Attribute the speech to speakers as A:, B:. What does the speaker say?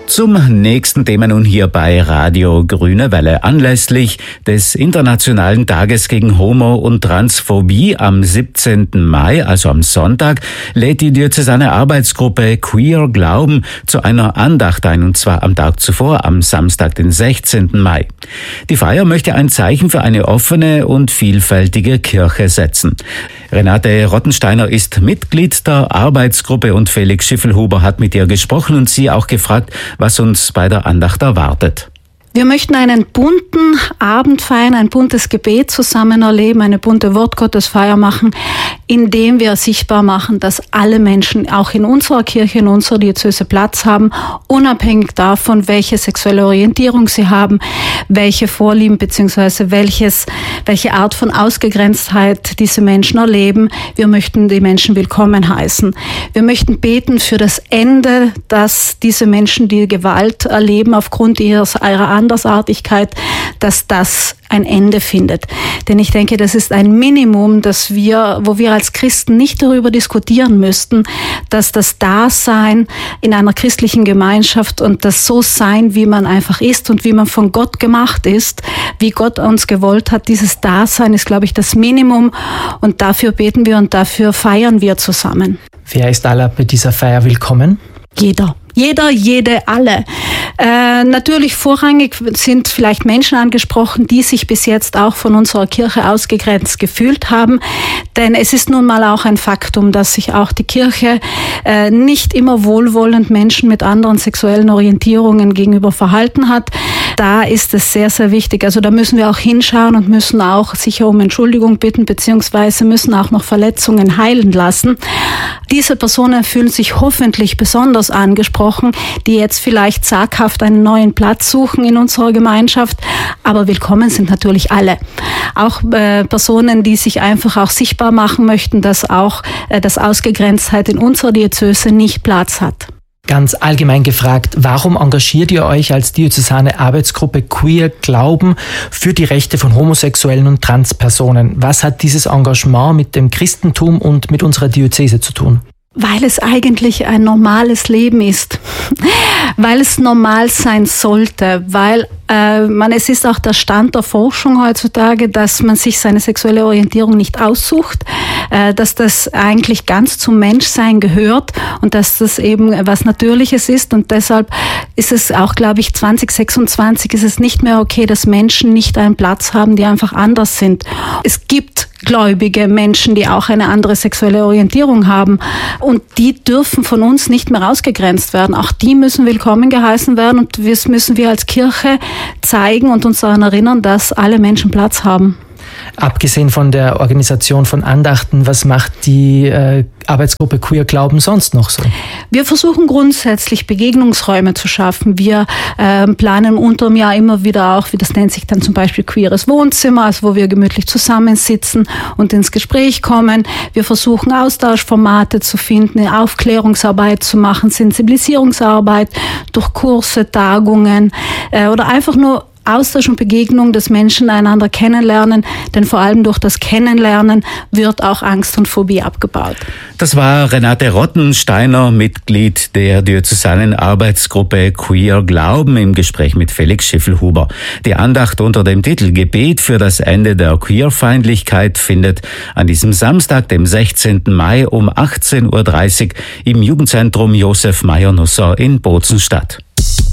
A: Zum nächsten Thema nun hier bei Radio Grüne Welle. Anlässlich des Internationalen Tages gegen Homo- und Transphobie am 17. Mai, also am Sonntag, lädt die diözesane Arbeitsgruppe Queer Glauben zu einer Andacht ein, und zwar am Tag zuvor, am Samstag, den 16. Mai. Die Feier möchte ein Zeichen für eine offene und vielfältige Kirche setzen. Renate Rottensteiner ist Mitglied der Arbeitsgruppe und Felix Schiffelhuber hat mit ihr gesprochen und sie auch gefragt, was uns bei der Andacht erwartet.
B: Wir möchten einen bunten Abend feiern, ein buntes Gebet zusammen erleben, eine bunte Wortgottesfeier machen, indem wir sichtbar machen, dass alle Menschen auch in unserer Kirche, in unserer Diözese Platz haben, unabhängig davon, welche sexuelle Orientierung sie haben, welche Vorlieben bzw. welche Art von Ausgegrenztheit diese Menschen erleben. Wir möchten die Menschen willkommen heißen. Wir möchten beten für das Ende, dass diese Menschen, die Gewalt erleben aufgrund ihrer Andersartigkeit, dass das ein Ende findet. Denn ich denke, das ist ein Minimum, wo wir als Christen nicht darüber diskutieren müssten, dass das Dasein in einer christlichen Gemeinschaft und das So-Sein, wie man einfach ist und wie man von Gott gemacht ist, wie Gott uns gewollt hat, dieses Dasein ist, glaube ich, das Minimum, und dafür beten wir und dafür feiern wir zusammen.
C: Wer ist alle bei dieser Feier willkommen?
B: Jeder, jede, alle. Natürlich vorrangig sind vielleicht Menschen angesprochen, die sich bis jetzt auch von unserer Kirche ausgegrenzt gefühlt haben. Denn es ist nun mal auch ein Faktum, dass sich auch die Kirche nicht immer wohlwollend Menschen mit anderen sexuellen Orientierungen gegenüber verhalten hat. Da ist es sehr, sehr wichtig. Also da müssen wir auch hinschauen und müssen auch sicher um Entschuldigung bitten, beziehungsweise müssen auch noch Verletzungen heilen lassen. Diese Personen fühlen sich hoffentlich besonders angesprochen, die jetzt vielleicht zaghaft einen neuen Platz suchen in unserer Gemeinschaft. Aber willkommen sind natürlich alle. Auch Personen, die sich einfach auch sichtbar machen möchten, dass auch das Ausgegrenztheit in unserer Diözese nicht Platz hat.
C: Ganz allgemein gefragt, warum engagiert ihr euch als diözesane Arbeitsgruppe Queer Glauben für die Rechte von Homosexuellen und Transpersonen? Was hat dieses Engagement mit dem Christentum und mit unserer Diözese zu tun?
B: Weil es eigentlich ein normales Leben ist, weil es normal sein sollte, weil es ist auch der Stand der Forschung heutzutage, dass man sich seine sexuelle Orientierung nicht aussucht, dass das eigentlich ganz zum Menschsein gehört und dass das eben was Natürliches ist, und deshalb ist es auch, glaube ich, 2026 ist es nicht mehr okay, dass Menschen nicht einen Platz haben, die einfach anders sind. Es gibt gläubige Menschen, die auch eine andere sexuelle Orientierung haben, und die dürfen von uns nicht mehr ausgegrenzt werden. Auch die müssen willkommen geheißen werden, und das müssen wir als Kirche zeigen und uns daran erinnern, dass alle Menschen Platz haben.
C: Abgesehen von der Organisation von Andachten, was macht die Arbeitsgruppe Queer Glauben sonst noch so?
B: Wir versuchen grundsätzlich Begegnungsräume zu schaffen. Wir planen unter dem Jahr immer wieder auch, wie das nennt sich dann zum Beispiel queeres Wohnzimmer, also wo wir gemütlich zusammensitzen und ins Gespräch kommen. Wir versuchen Austauschformate zu finden, Aufklärungsarbeit zu machen, Sensibilisierungsarbeit durch Kurse, Tagungen oder einfach nur Austausch und Begegnung, dass Menschen einander kennenlernen, denn vor allem durch das Kennenlernen wird auch Angst und Phobie abgebaut.
A: Das war Renate Rottensteiner, Mitglied der diözesanen Arbeitsgruppe Queer Glauben, im Gespräch mit Felix Schiffelhuber. Die Andacht unter dem Titel Gebet für das Ende der Queerfeindlichkeit findet an diesem Samstag, dem 16. Mai um 18.30 Uhr im Jugendzentrum Josef Mayer-Nusser in Bozen statt.